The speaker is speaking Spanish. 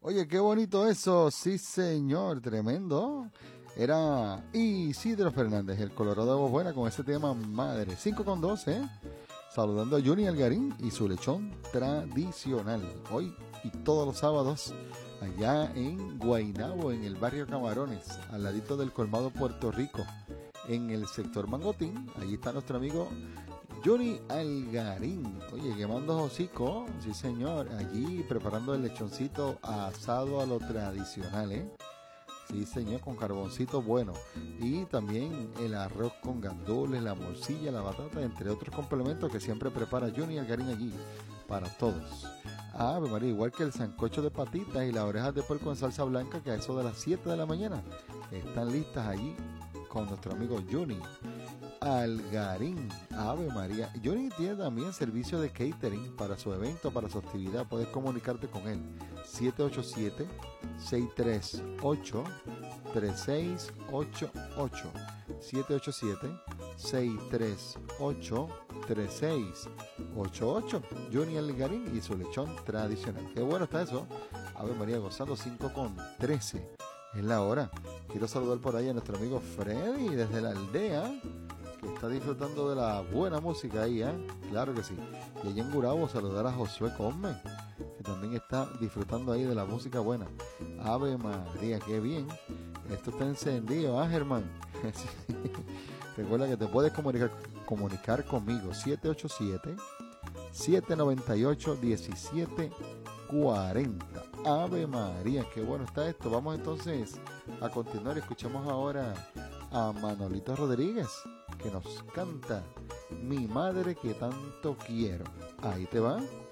Oye, qué bonito eso, sí señor, tremendo. Era Isidro Fernández, el Colorado de Voz Buena, con ese tema Madre. 5 con 12, ¿eh? Saludando a Johnny Algarín y su lechón tradicional. Hoy y todos los sábados, allá en Guaynabo, en el barrio Camarones, al ladito del Colmado Puerto Rico, en el sector Mangotín. Allí está nuestro amigo Johnny Algarín. Oye, quemando hocico, sí señor, allí preparando el lechoncito asado a lo tradicional, ¿eh? Sí señor, con carboncito bueno. Y también el arroz con gandules, la morcilla, la batata, entre otros complementos que siempre prepara Johnny Algarín allí, para todos. Ave María, igual que el sancocho de patitas y las orejas de puerco en salsa blanca, que a eso de las 7 de la mañana están listas allí con nuestro amigo Johnny Algarín. Ave María. Johnny tiene también servicio de catering para su evento, para su actividad. Puedes comunicarte con él. 787-638-3688. 787-638-3688. Johnny Algarín y su lechón tradicional. Qué bueno está eso. Ave María, gozando 5 con 13. Es la hora. Quiero saludar por ahí a nuestro amigo Freddy desde la aldea, que está disfrutando de la buena música ahí, ¿eh? Claro que sí. Y allá en Gurabo saludar a Josué Come, que también está disfrutando ahí de la música buena. Ave María, qué bien. Esto está encendido, ¿ah, Germán? Recuerda que te puedes comunicar conmigo. 787-798-1740. Ave María, qué bueno está esto. Vamos entonces a continuar. Escuchamos ahora a Manolito Rodríguez, que nos canta Mi Madre que Tanto Quiero. Ahí te va.